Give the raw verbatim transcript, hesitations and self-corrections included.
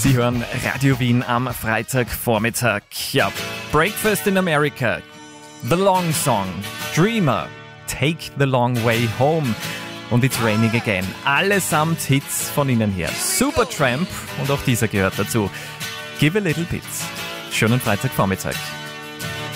Sie hören Radio Wien am Freitagvormittag. Ja, Breakfast in America, The Long Song, Dreamer, Take the Long Way Home und It's Raining Again. Allesamt Hits von Ihnen her. Supertramp und auch dieser gehört dazu. Give a Little Bit. Schönen Freitagvormittag.